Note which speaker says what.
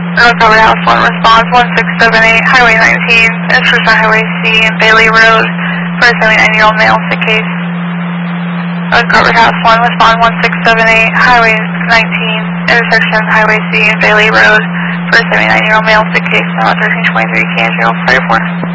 Speaker 1: Road covered house 1, response 1678, Highway 19, intersection Highway C and Bailey Road for a 79-year-old male sick case. Road covered house 1, respond 1678, Highway 19, intersection Highway C and Bailey Road for a 79-year-old male sick case, number 1323, Kansas 34.